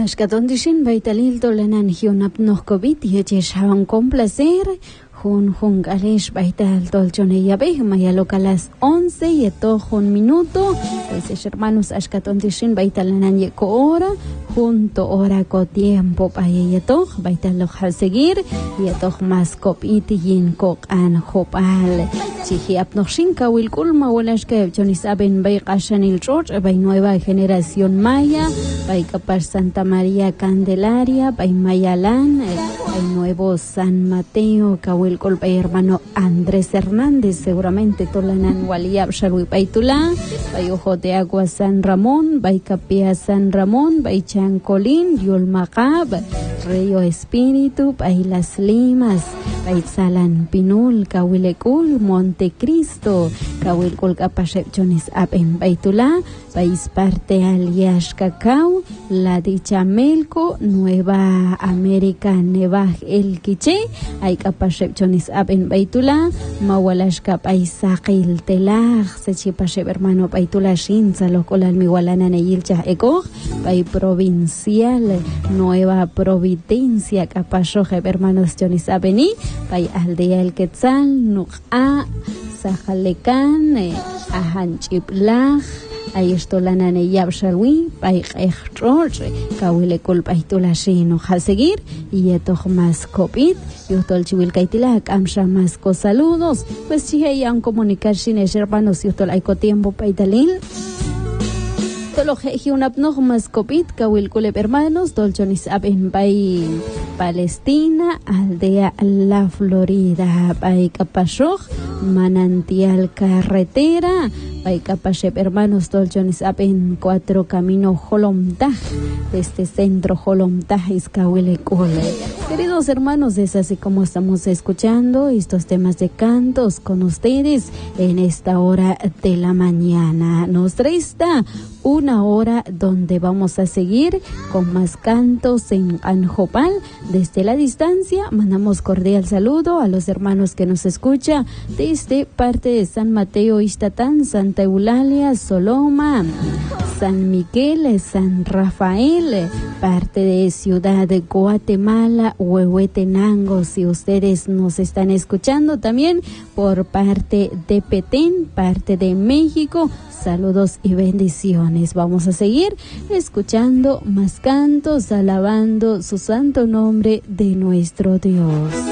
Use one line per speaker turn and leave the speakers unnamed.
Ashkatondishin baitalil tolanan hiunap nohkovit yecheshaban con placer. Jun Galesh baital tolchoneya maya localas 11 y todo un minuto. Pues hermanos ashkatondishin baitalanan yeko hora. Junto hora co tiempo pa yeto baital lo seguir yeto más copit yin coc an hopal. Chihi apnoshin kawil kulma walashke chonisaben bay qashanil George bay nueva generación maya bay capar Santa María Candelaria bay Mayalán bay nuevo San Mateo kawil kul bay hermano Andrés Hernández seguramente tolanan waliab sharwi baitula bay ojo de agua San Ramón bay capia San Ramón bay Chancolín Yulmacab Río Espíritu bay Las Limas bay Salan Pinul kawilekul Montecristo kawil kul kapashepchonis apen baitula país parte alias Cacao la dicha Melco Nueva América Nevaj el Quiche ay kapashepchonis apen baitula mawalashka paisaqil telag sechipashep hermano baitula shinza lokolal miwalana neyilcha eko pay provincial Nueva Providencia kapashoje hermanos chonis apeni pay aldea el Quetzal Nuqa Sajalecan Ahanchiplag ay esto la nane yabshalwi pay George kawile kul paitula shino seguir y esto más copit yo tol chiwil kaitila amsha más co saludos pues si han comunicar sin hermanos yo tol aiko tiempo paitalil tolo heji un apnog más copit kawil kul hermanos dolchonis aben bay Palestina, aldea La Florida, bay Capashoj, manantial carretera, bay Capashep hermanos dolchones apen 4 camino Jolomtaj, desde centro Jolomtaj Izcahuile Cole. Queridos hermanos, es así como estamos escuchando estos temas de cantos con ustedes en esta hora de la mañana. Nos resta una hora donde vamos a seguir con más cantos en Anjopal. Desde la distancia mandamos cordial saludo a los hermanos que nos escuchan desde parte de San Mateo Ixtatán, Santa Eulalia, Soloma, San Miguel, San Rafael, parte de Ciudad de Guatemala, Huehuetenango, si ustedes nos están escuchando también por parte de Petén, parte de México. Saludos y bendiciones. Vamos a seguir escuchando más cantos, alabando su santo nombre de nuestro Dios.